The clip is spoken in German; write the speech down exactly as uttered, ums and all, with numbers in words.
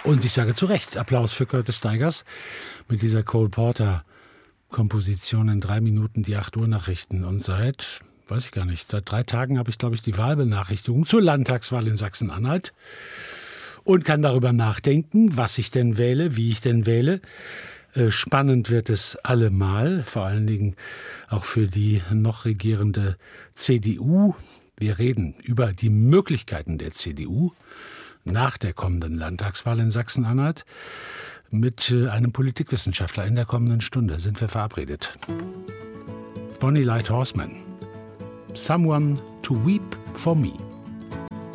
Und ich sage zu Recht, Applaus für Curtis Stigers mit dieser Cole Porter-Komposition in drei Minuten die acht Uhr Nachrichten. Und seit, weiß ich gar nicht, seit drei Tagen habe ich, glaube ich, die Wahlbenachrichtigung zur Landtagswahl in Sachsen-Anhalt und kann darüber nachdenken, was ich denn wähle, wie ich denn wähle. Spannend wird es allemal, vor allen Dingen auch für die noch regierende C D U. Wir reden über die Möglichkeiten der C D U nach der kommenden Landtagswahl in Sachsen-Anhalt. Mit einem Politikwissenschaftler in der kommenden Stunde sind wir verabredet. Bonnie Light Horseman. Someone to weep for me.